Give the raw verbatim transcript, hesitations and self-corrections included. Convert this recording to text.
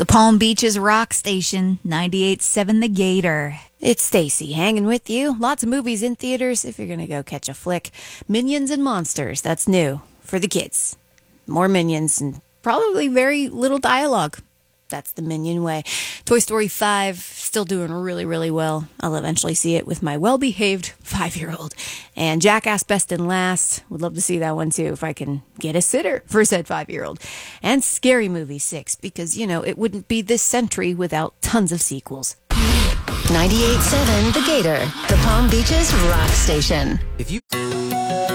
The Palm Beaches Rock Station, ninety-eight point seven The Gator. It's Stacy hanging with you. Lots of movies in theaters if you're going to go catch a flick. Minions and Monsters, that's new for the kids. More Minions and probably very little dialogue. That's the Minion way. Toy Story five, still doing really, really well. I'll eventually see it with my well-behaved five-year-old. And Jackass Best and Last, would love to see that one too if I can get a sitter for said five-year-old. And Scary Movie six, because, you know, it wouldn't be this century without tons of sequels. ninety-eight point seven The Gator, the Palm Beaches Rock Station. If you